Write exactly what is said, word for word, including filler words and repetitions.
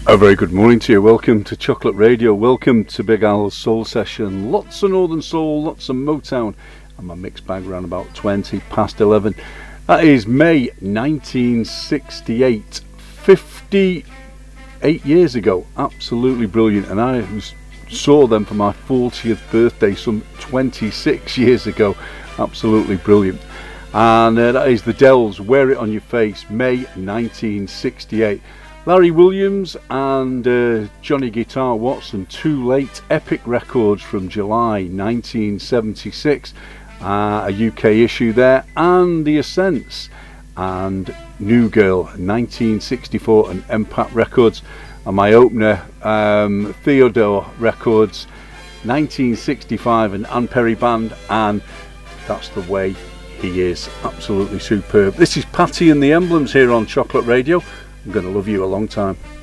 A very good morning to you. Welcome to Chocolate Radio. Welcome to Big Al's Soul Session. Lots of Northern Soul, lots of Motown, and my mixed bag around about twenty past eleven. That is May nineteen sixty-eight, fifty-eight years ago. Absolutely brilliant. And I was, saw them for my fortieth birthday some twenty-six years ago. Absolutely brilliant. And uh, that is the Dells, Wear It On Your Face, May nineteen sixty-eight. Larry Williams and uh, Johnny Guitar Watson, Too Late, Epic Records from July nineteen seventy-six, uh, a U K issue there, and The Ascents and New Girl, nineteen sixty-four, and Impact Records, and my opener, um, Theodore Records, nineteen sixty-five, and Ann Perry Band, and That's the Way He Is. Absolutely superb. This is Patty and the Emblems here on Chocolate Radio. I'm going to love you a long time.